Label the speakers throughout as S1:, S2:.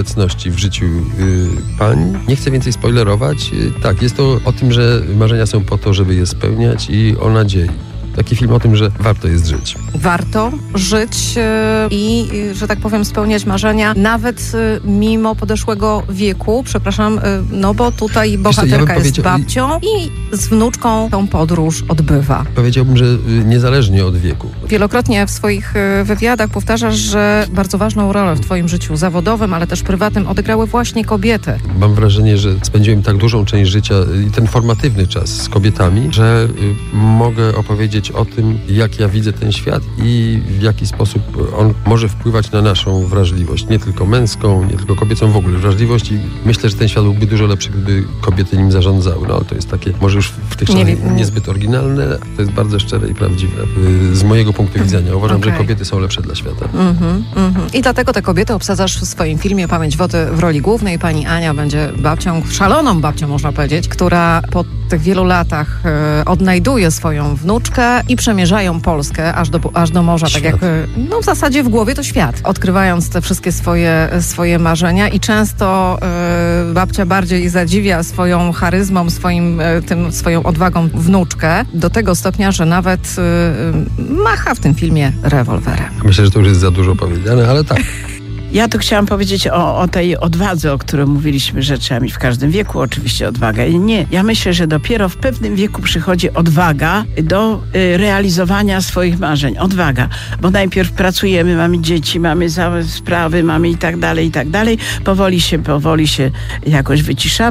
S1: obecności w życiu pań. Nie chcę więcej spoilerować. Tak, jest to o tym, że marzenia są po to, żeby je spełniać i o nadziei. Taki film o tym, że warto jest żyć.
S2: Warto żyć i, że tak powiem, spełniać marzenia, nawet mimo podeszłego wieku. Przepraszam, no bo tutaj bohaterka jest babcią i z wnuczką tą podróż odbywa.
S1: Powiedziałbym, że niezależnie od wieku.
S2: Wielokrotnie w swoich wywiadach powtarzasz, że bardzo ważną rolę w twoim życiu zawodowym, ale też prywatnym odegrały właśnie kobiety.
S1: Mam wrażenie, że spędziłem tak dużą część życia i ten formatywny czas z kobietami, że mogę opowiedzieć o tym, jak ja widzę ten świat i w jaki sposób on może wpływać na naszą wrażliwość. Nie tylko męską, nie tylko kobiecą, w ogóle wrażliwość i myślę, że ten świat byłby dużo lepszy, gdyby kobiety nim zarządzały. No ale to jest takie, może już w tych czasach niezbyt oryginalne, to jest bardzo szczere i prawdziwe. Z mojego punktu widzenia uważam, że kobiety są lepsze dla świata.
S2: I dlatego te kobiety obsadzasz w swoim filmie Pamięć wody w roli głównej. Pani Ania będzie babcią, szaloną babcią można powiedzieć, która po tych wielu latach odnajduje swoją wnuczkę i przemierzają Polskę aż do morza,
S1: Świat.
S2: tak jak w zasadzie w głowie to świat. Odkrywając te wszystkie swoje marzenia i często babcia bardziej zadziwia swoją charyzmą, swoją odwagą wnuczkę do tego stopnia, że nawet macha w tym filmie rewolwerem.
S1: Myślę, że to już jest za dużo powiedziane, ale tak.
S3: Ja tu chciałam powiedzieć o tej odwadze, o której mówiliśmy, że trzeba mieć w każdym wieku oczywiście odwagę. Nie, ja myślę, że dopiero w pewnym wieku przychodzi odwaga do realizowania swoich marzeń. Odwaga, bo najpierw pracujemy, mamy dzieci, mamy sprawy, mamy i tak dalej. Powoli się jakoś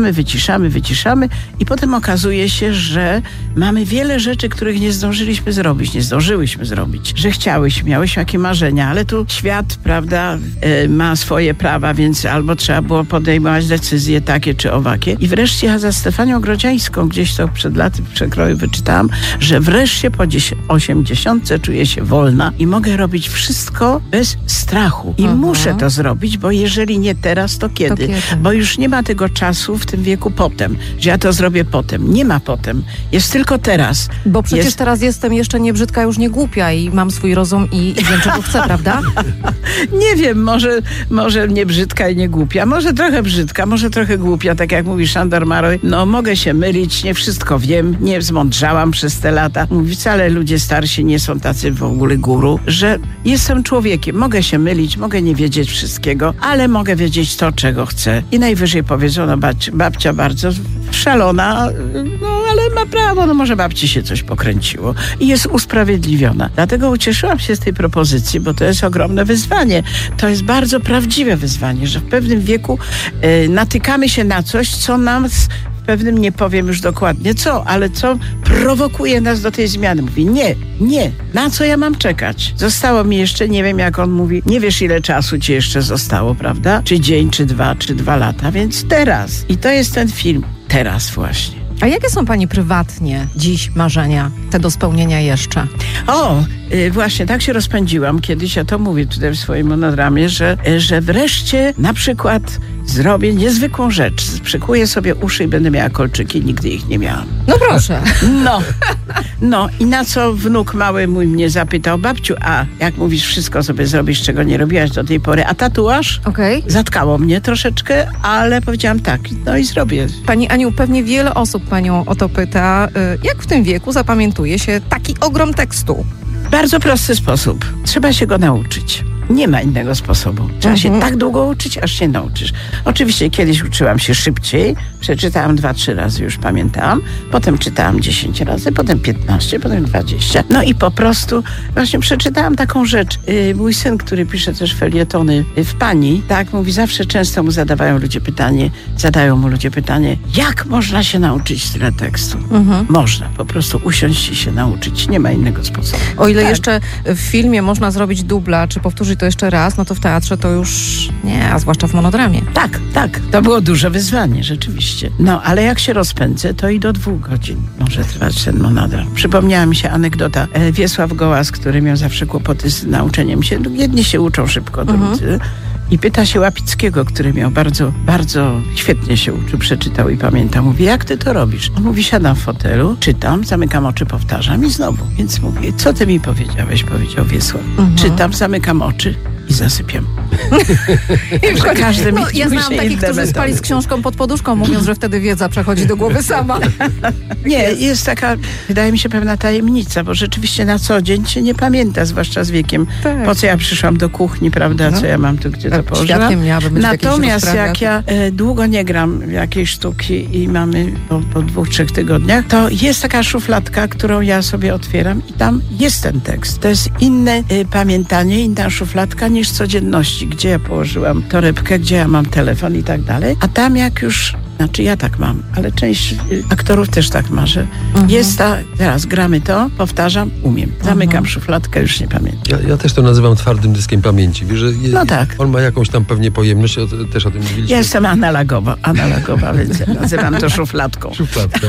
S3: wyciszamy i potem okazuje się, że mamy wiele rzeczy, których nie zdążyłyśmy zrobić, że miałyśmy jakieś marzenia, ale tu świat, prawda, ma swoje prawa, więc albo trzeba było podejmować decyzje takie czy owakie. I wreszcie ja za Stefanią Grodziańską gdzieś to przed laty w przekroju wyczytałam, że wreszcie po 80 czuję się wolna i mogę robić wszystko bez strachu. I muszę to zrobić, bo jeżeli nie teraz, to kiedy? Bo już nie ma tego czasu w tym wieku potem, że ja to zrobię potem. Nie ma potem. Jest tylko teraz.
S2: Bo przecież teraz jestem jeszcze nie brzydka, już nie głupia i mam swój rozum i wiem, czego chcę, prawda?
S3: Nie wiem, może nie brzydka i nie głupia, może trochę brzydka, może trochę głupia, tak jak mówi Szandor Maroj. No mogę się mylić, nie wszystko wiem, nie zmądrzałam przez te lata. Mówi, wcale ludzie starsi nie są tacy w ogóle guru, że jestem człowiekiem, mogę się mylić, mogę nie wiedzieć wszystkiego, ale mogę wiedzieć to, czego chcę. I najwyżej powiedzą, no babcia bardzo szalona, no ale ma prawo, no może babci się coś pokręciło i jest usprawiedliwiona. Dlatego ucieszyłam się z tej propozycji, bo to jest ogromne wyzwanie. To jest bardzo prawdziwe wyzwanie, że w pewnym wieku natykamy się na coś, co nam w pewnym, nie powiem już dokładnie co, ale co prowokuje nas do tej zmiany. Mówi, nie, na co ja mam czekać? Zostało mi jeszcze, nie wiem jak on mówi, nie wiesz ile czasu ci jeszcze zostało, prawda? Czy dzień, czy 2 lata, więc teraz. I to jest ten film, teraz właśnie.
S2: A jakie są pani prywatnie dziś marzenia, te do spełnienia jeszcze?
S3: Właśnie tak się rozpędziłam. Kiedyś ja to mówię tutaj w swoim monodramie, że wreszcie na przykład zrobię niezwykłą rzecz. Przykuję sobie uszy i będę miała kolczyki. Nigdy ich nie miałam.
S2: No proszę.
S3: No i na co wnuk mały mój mnie zapytał, babciu, a jak mówisz, wszystko sobie zrobisz, czego nie robiłaś do tej pory, a tatuaż? Zatkało mnie troszeczkę, ale powiedziałam tak, no i zrobię.
S2: Pani Aniu, pewnie wiele osób panią o to pyta, jak w tym wieku zapamiętuje się taki ogrom tekstu?
S3: Bardzo prosty sposób. Trzeba się go nauczyć. Nie ma innego sposobu. Trzeba się tak długo uczyć, aż się nauczysz. Oczywiście kiedyś uczyłam się szybciej. Przeczytałam 2-3 razy, już pamiętałam. Potem czytałam 10 razy, potem 15, potem 20. No i po prostu właśnie przeczytałam taką rzecz. Mój syn, który pisze też felietony w Pani, tak mówi, zawsze często mu zadają mu ludzie pytanie, jak można się nauczyć tyle tekstu? Można po prostu usiąść i się nauczyć. Nie ma innego sposobu.
S2: O ile jeszcze w filmie można zrobić dubla, czy powtórzyć to jeszcze raz, no to w teatrze to już nie, a zwłaszcza w monodramie.
S3: Tak. To było duże wyzwanie, rzeczywiście. No, ale jak się rozpędzę, to i do 2 godzin może trwać ten monodram. Przypomniała mi się anegdota. Wiesław Gołas, który miał zawsze kłopoty z nauczeniem się. Jedni się uczą szybko, drudzy. I pyta się Łapickiego, który miał bardzo, bardzo świetnie się uczył, przeczytał i pamięta. Mówi, jak ty to robisz? On mówi, siadam w fotelu, czytam, zamykam oczy, powtarzam i znowu. Więc mówi, co ty mi powiedziałeś? Powiedział Wiesław. Czytam, zamykam oczy i zasypiam. Każdy
S2: ja znam takich, którzy spali z książką pod poduszką, mówiąc, że wtedy wiedza przechodzi do głowy sama.
S3: Nie, jest taka, wydaje mi się, pewna tajemnica, bo rzeczywiście na co dzień się nie pamięta, zwłaszcza z wiekiem. Tak. Po co ja przyszłam do kuchni, prawda, co ja mam tu, gdzie to położyłam. Natomiast jak ja długo nie gram w jakiejś sztuki i mamy po 2-3 tygodniach, to jest taka szufladka, którą ja sobie otwieram i tam jest ten tekst. To jest inne pamiętanie, inna szufladka niż codzienności, gdzie ja położyłam torebkę, gdzie ja mam telefon i tak dalej. A tam jak już, znaczy ja tak mam, ale część aktorów też tak ma, że jest teraz gramy to, powtarzam, umiem. Zamykam szufladkę, już nie pamiętam.
S1: Ja też to nazywam twardym dyskiem pamięci. Wiesz, że on ma jakąś tam pewnie pojemność, też o tym mówiliśmy.
S3: Ja jestem analogowa, więc nazywam to szufladką.
S1: Szufladką.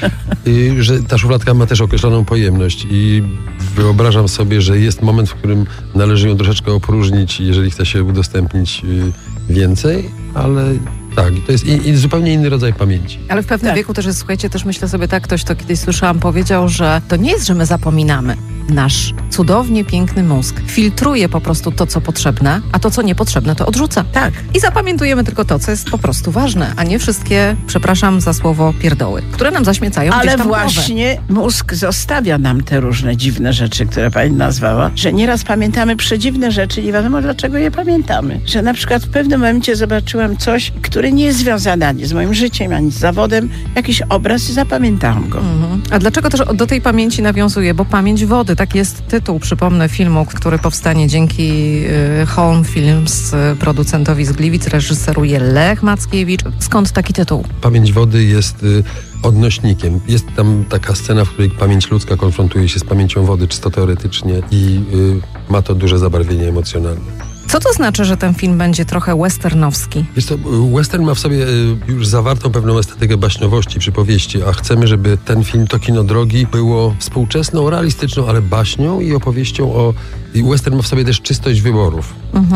S1: Że ta szufladka ma też określoną pojemność i wyobrażam sobie, że jest moment, w którym należy ją troszeczkę opróżnić, jeżeli chce się udostępnić więcej, ale tak, to jest zupełnie inny rodzaj pamięci.
S2: Ale w pewnym wieku też jest, słuchajcie, też myślę sobie tak, ktoś to kiedyś słyszałam, powiedział, że to nie jest, że my zapominamy. Nasz cudownie piękny mózg filtruje po prostu to, co potrzebne, a to, co niepotrzebne, to odrzuca.
S3: Tak.
S2: I zapamiętujemy tylko to, co jest po prostu ważne, a nie wszystkie, przepraszam za słowo, pierdoły, które nam zaśmiecają gdzieś tam głowę. Ale właśnie mózg zostawia nam te różne dziwne rzeczy, które pani nazwała, że nieraz pamiętamy przedziwne rzeczy i nie wiadomo, dlaczego je pamiętamy. Że na przykład w pewnym momencie zobaczyłam coś, które nie jest związane ani z moim życiem, ani z zawodem, jakiś obraz i zapamiętałam go. A dlaczego też do tej pamięci nawiązuje? Bo pamięć wody, tak jest tytuł, przypomnę, filmu, który powstanie dzięki Home Films, producentowi z Gliwic, reżyseruje Lech Mackiewicz. Skąd taki tytuł?
S1: Pamięć wody jest odnośnikiem. Jest tam taka scena, w której pamięć ludzka konfrontuje się z pamięcią wody, czysto teoretycznie i ma to duże zabarwienie emocjonalne.
S2: Co to znaczy, że ten film będzie trochę westernowski?
S1: Wiesz co, western ma w sobie już zawartą pewną estetykę baśniowości, przypowieści, a chcemy, żeby ten film, to kino drogi, było współczesną, realistyczną, ale baśnią i opowieścią o... I western ma w sobie też czystość wyborów.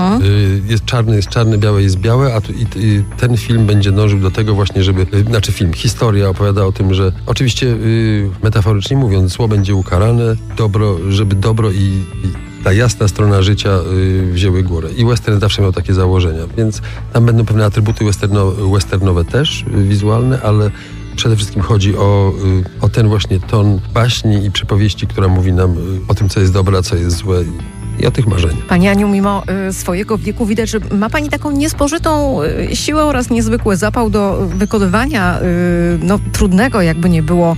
S1: Jest czarny, białe jest białe, a ten film będzie dążył do tego właśnie, żeby... historia opowiada o tym, że oczywiście metaforycznie mówiąc, zło będzie ukarane, żeby dobro i ta jasna strona życia wzięły górę. I western zawsze miał takie założenia, więc tam będą pewne atrybuty westernowe też, wizualne, ale przede wszystkim chodzi o ten właśnie ton baśni i przypowieści, która mówi nam o tym, co jest dobre, a co jest złe. I o tych marzeniach.
S2: Pani Aniu, mimo swojego wieku widać, że ma pani taką niespożytą siłę oraz niezwykły zapał do wykonywania trudnego, jakby nie było,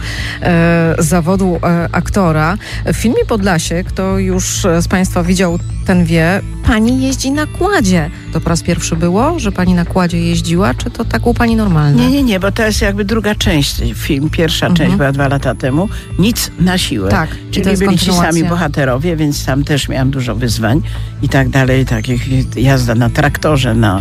S2: zawodu aktora. W filmie Podlasie, kto już z państwa widział, ten wie, pani jeździ na kładzie. To po raz pierwszy było, że pani na kładzie jeździła, czy to tak u pani normalne?
S3: Nie, bo to jest jakby druga część film. Pierwsza część była 2 lata temu. Nic na siłę.
S2: Tak.
S3: Czyli byli ci sami bohaterowie, więc tam też miałam dużo wyzwań i tak dalej, takich jazda na traktorze, na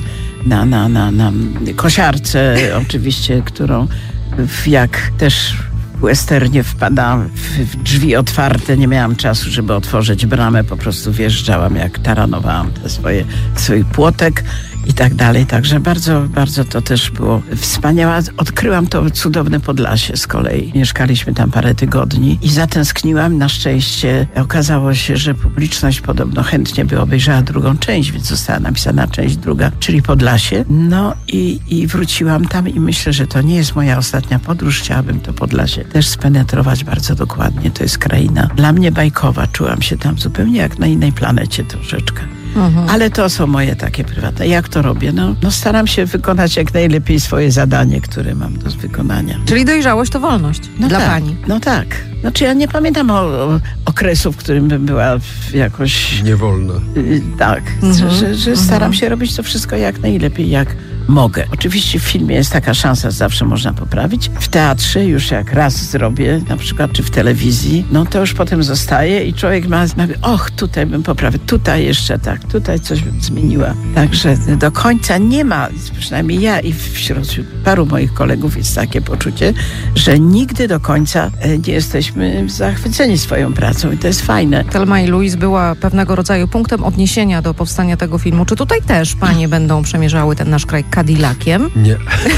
S3: kosiarce oczywiście, którą jak też w westernie wpadałam w drzwi otwarte, nie miałam czasu, żeby otworzyć bramę, po prostu wjeżdżałam, jak taranowałam swój płotek i tak dalej. Także bardzo, bardzo to też było wspaniałe. Odkryłam to cudowne Podlasie z kolei. Mieszkaliśmy tam parę tygodni i zatęskniłam. Na szczęście okazało się, że publiczność podobno chętnie by obejrzała drugą część, więc została napisana część druga, czyli Podlasie. No i wróciłam tam i myślę, że to nie jest moja ostatnia podróż. Chciałabym to Podlasie też spenetrować bardzo dokładnie. To jest kraina dla mnie bajkowa. Czułam się tam zupełnie jak na innej planecie troszeczkę. Ale to są moje takie prywatne. Jak to robię? No staram się wykonać jak najlepiej swoje zadanie, które mam do wykonania.
S2: Czyli dojrzałość to wolność dla pani.
S3: No tak. Znaczy ja nie pamiętam okresu, w którym bym była jakoś...
S1: niewolna.
S3: Tak. Że staram się robić to wszystko jak najlepiej, jak mogę. Oczywiście w filmie jest taka szansa, że zawsze można poprawić. W teatrze już jak raz zrobię, na przykład, czy w telewizji, no to już potem zostaje i człowiek ma tutaj bym poprawił, tutaj jeszcze tak, tutaj coś bym zmieniła. Także do końca nie ma, przynajmniej ja i wśród paru moich kolegów jest takie poczucie, że nigdy do końca nie jesteśmy zachwyceni swoją pracą i to jest fajne.
S2: Thelma i Louise była pewnego rodzaju punktem odniesienia do powstania tego filmu. Czy tutaj też panie będą przemierzały ten nasz kraj Cadillaciem?
S1: Nie.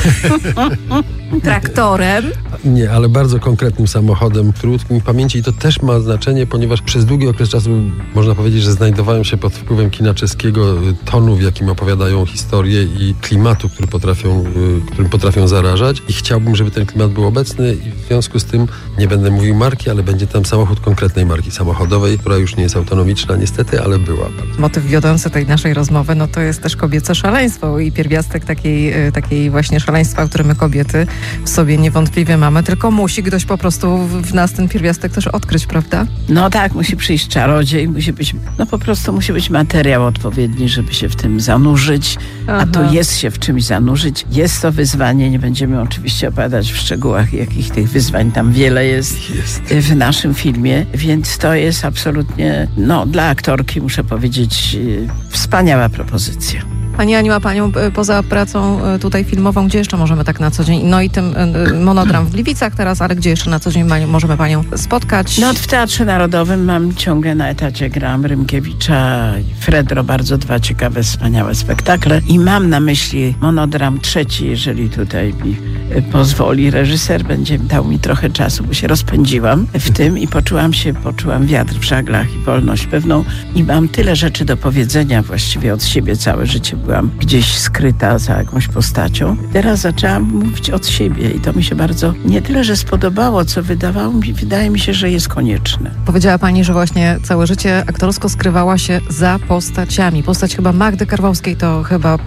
S2: Traktorem?
S1: Nie, ale bardzo konkretnym samochodem, który utknął mi w pamięci i to też ma znaczenie, ponieważ przez długi okres czasu można powiedzieć, że znajdowałem się pod wpływem kina czeskiego, tonu, w jakim opowiadają historię i klimatu, którym potrafią zarażać i chciałbym, żeby ten klimat był obecny i w związku z tym nie będę mówił marki, ale będzie tam samochód konkretnej marki samochodowej, która już nie jest autonomiczna niestety, ale była.
S2: Motyw wiodący tej naszej rozmowy, no to jest też kobiece szaleństwo i pierwiastek takiej właśnie szaleństwa, które my kobiety w sobie niewątpliwie mamy, tylko musi ktoś po prostu w nas ten pierwiastek też odkryć, prawda?
S3: No tak, musi przyjść czarodziej, musi być materiał odpowiedni, żeby się w tym zanurzyć, a tu jest się w czymś zanurzyć. Jest to wyzwanie, nie będziemy oczywiście opowiadać w szczegółach, jakich tych wyzwań tam wiele jest w naszym filmie, więc to jest absolutnie, dla aktorki muszę powiedzieć, wspaniała propozycja.
S2: Pani Aniu, a panią poza pracą tutaj filmową, gdzie jeszcze możemy tak na co dzień? No i tym monodram w Gliwicach teraz, ale gdzie jeszcze na co dzień możemy panią spotkać?
S3: No w Teatrze Narodowym mam ciągle na etacie gram Rymkiewicza i Fredro, bardzo dwa ciekawe, wspaniałe spektakle i mam na myśli monodram trzeci, jeżeli tutaj mi pozwoli reżyser, będzie dał mi trochę czasu, bo się rozpędziłam w tym i poczułam wiatr w żaglach i wolność pewną i mam tyle rzeczy do powiedzenia właściwie od siebie, całe życie byłam gdzieś skryta za jakąś postacią. Teraz zaczęłam mówić od siebie i to mi się bardzo nie tyle, że spodobało, co wydaje mi się, że jest konieczne.
S2: Powiedziała pani, że właśnie całe życie aktorsko skrywała się za postaciami. Postać chyba Magdy Karwowskiej to chyba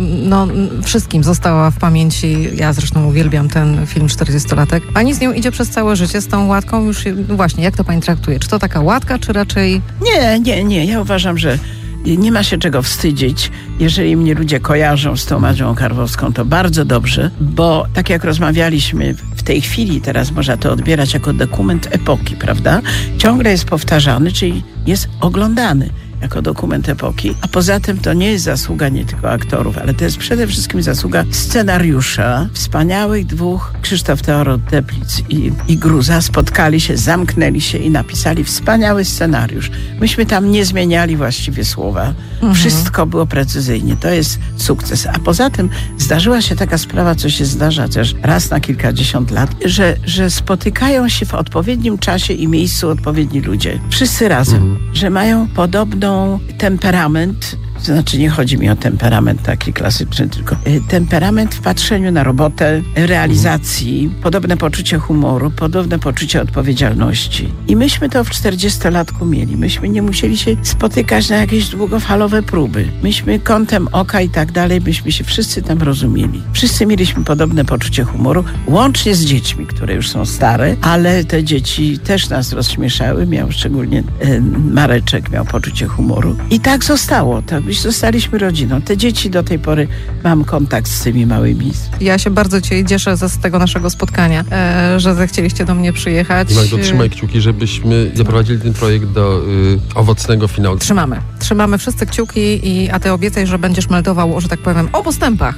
S2: wszystkim została w pamięci. Ja zresztą uwielbiam ten film 40-latek. Pani z nią idzie przez całe życie, z tą łatką już właśnie, jak to pani traktuje? Czy to taka łatka, czy raczej...
S3: Nie. Ja uważam, że nie ma się czego wstydzić. Jeżeli mnie ludzie kojarzą z tą Magdą Karwowską, to bardzo dobrze, bo tak jak rozmawialiśmy w tej chwili, teraz można to odbierać jako dokument epoki, prawda? Ciągle jest powtarzany, czyli jest oglądany jako dokument epoki, a poza tym to nie jest zasługa nie tylko aktorów, ale to jest przede wszystkim zasługa scenariusza. Wspaniałych dwóch, Krzysztof Teplitz i Gruza, spotkali się, zamknęli się i napisali wspaniały scenariusz. Myśmy tam nie zmieniali właściwie słowa. Wszystko było precyzyjnie. To jest sukces. A poza tym zdarzyła się taka sprawa, co się zdarza też raz na kilkadziesiąt lat, że spotykają się w odpowiednim czasie i miejscu odpowiedni ludzie. Wszyscy razem. Że mają podobną temperament, to znaczy nie chodzi mi o temperament taki klasyczny, tylko temperament w patrzeniu na robotę, realizacji, podobne poczucie humoru, podobne poczucie odpowiedzialności. I myśmy to w 40-latku mieli. Myśmy nie musieli się spotykać na jakieś długofalowe próby. Myśmy kątem oka i tak dalej, myśmy się wszyscy tam rozumieli. Wszyscy mieliśmy podobne poczucie humoru, łącznie z dziećmi, które już są stare, ale te dzieci też nas rozśmieszały. Szczególnie Mareczek miał poczucie humoru. I tak zostało. Zostaliśmy rodziną. Te dzieci do tej pory mam kontakt z tymi małymi.
S2: Ja się bardzo cieszę z tego naszego spotkania, że zechcieliście do mnie przyjechać.
S1: Magdo, trzymaj kciuki, żebyśmy zaprowadzili ten projekt do owocnego finału.
S2: Trzymamy wszyscy kciuki, a ty obiecaj, że będziesz meldował, że tak powiem, o postępach.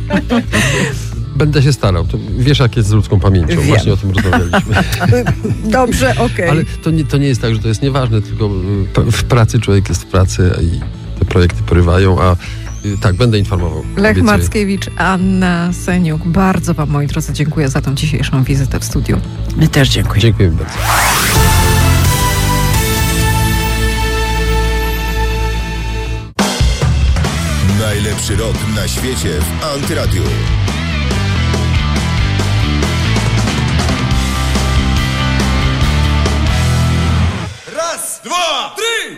S1: Będę się starał. To wiesz, jak jest z ludzką pamięcią.
S2: Wiem.
S1: Właśnie o tym rozmawialiśmy.
S2: Dobrze, okej.
S1: Ale to nie jest tak, że to jest nieważne, tylko w pracy człowiek jest w pracy i te projekty porywają, a tak, będę informował.
S2: Lech Mackiewicz, Anna Seniuk. Bardzo wam, moi drodzy, dziękuję za tą dzisiejszą wizytę w studiu.
S3: My też dziękujemy.
S1: Dziękuję bardzo.
S4: Najlepszy rok na świecie w Antyradiu.